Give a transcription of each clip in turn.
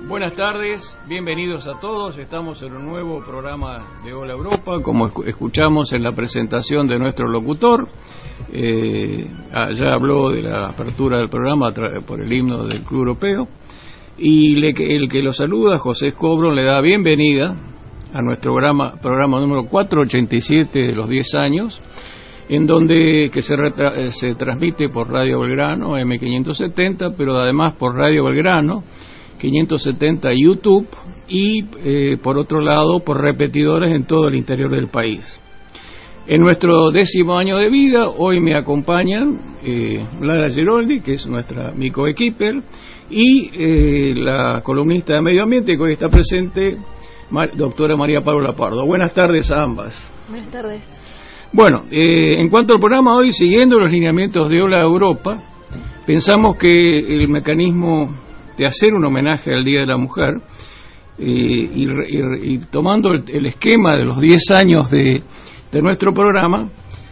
Buenas tardes, bienvenidos a todos. Estamos en un nuevo programa de Hola Europa, como escuchamos en la presentación de nuestro locutor. Ya habló de la apertura del programa por el himno del Club Europeo. Y el que lo saluda, José Escobro, le da bienvenida a nuestro programa número 487 de los 10 años, en donde se transmite por Radio Belgrano, M570, pero además por Radio Belgrano 570 YouTube y por otro lado por repetidores en todo el interior del país. En nuestro 10º año de vida, hoy me acompañan Lara Giroldi, que es mi coequiper, y la columnista de Medio Ambiente que hoy está presente, doctora María Paula Pardo. Buenas tardes a ambas. Buenas tardes. Bueno, en cuanto al programa hoy, siguiendo los lineamientos de Hola Europa, pensamos que el mecanismo de hacer un homenaje al Día de la Mujer y tomando el esquema de los 10 años de nuestro programa,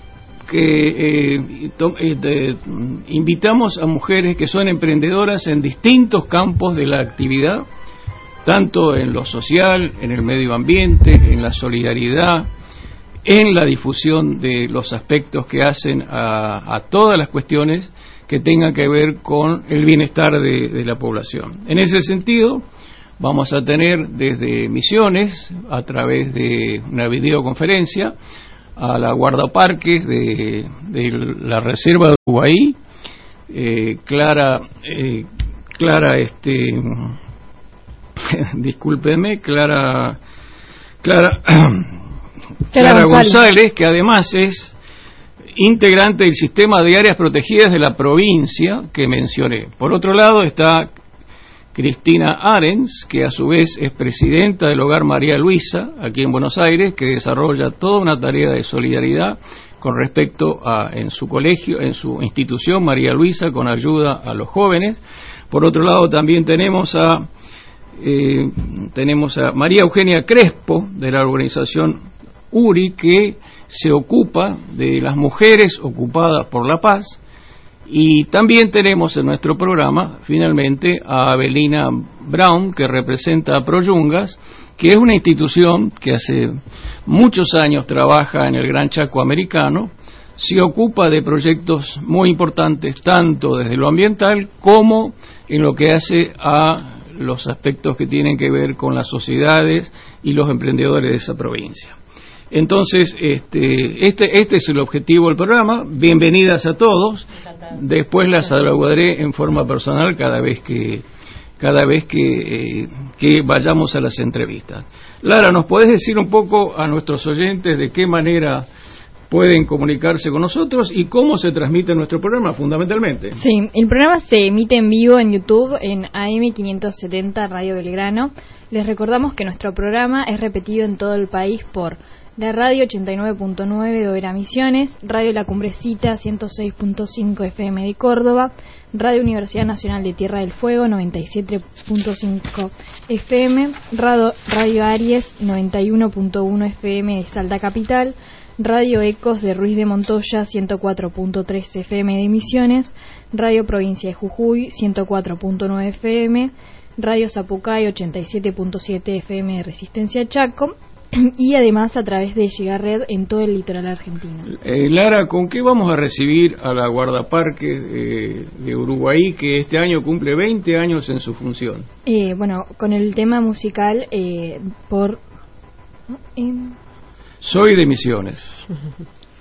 que invitamos a mujeres que son emprendedoras en distintos campos de la actividad, tanto en lo social, en el medio ambiente, en la solidaridad, en la difusión de los aspectos que hacen a todas las cuestiones que tengan que ver con el bienestar de la población. En ese sentido, vamos a tener desde Misiones, a través de una videoconferencia, a la guardaparques de la Reserva de Uruguay, Clara González, que además es integrante del sistema de áreas protegidas de la provincia que mencioné. Por otro lado está Cristina Arens, que a su vez es presidenta del Hogar María Luisa, aquí en Buenos Aires, que desarrolla toda una tarea de solidaridad con respecto en su colegio, en su institución María Luisa, con ayuda a los jóvenes. Por otro lado también tenemos a María Eugenia Crespo, de la organización URI, que se ocupa de las mujeres ocupadas por la paz. Y también tenemos en nuestro programa, finalmente, a Abelina Brown, que representa a Proyungas, que es una institución que hace muchos años trabaja en el Gran Chaco americano, se ocupa de proyectos muy importantes, tanto desde lo ambiental como en lo que hace a los aspectos que tienen que ver con las sociedades y los emprendedores de esa provincia. Entonces, este es el objetivo del programa. Bienvenidas a todos. Después las saludaré en forma personal cada vez que vayamos a las entrevistas. Lara, ¿nos podés decir un poco a nuestros oyentes de qué manera pueden comunicarse con nosotros y cómo se transmite nuestro programa, fundamentalmente? Sí, el programa se emite en vivo en YouTube en AM570 Radio Belgrano. Les recordamos que nuestro programa es repetido en todo el país por la radio 89.9 de Oberá Misiones, Radio La Cumbrecita 106.5 FM de Córdoba, Radio Universidad Nacional de Tierra del Fuego 97.5 FM, Radio Aries 91.1 FM de Salta Capital, Radio Ecos de Ruiz de Montoya 104.3 FM de Misiones, Radio Provincia de Jujuy 104.9 FM, Radio Zapucay 87.7 FM de Resistencia Chaco, y además a través de Gigared en todo el litoral argentino. Lara, ¿con qué vamos a recibir a la guardaparques de Uruguay, que este año cumple 20 años en su función? Bueno, con el tema musical Soy de Misiones.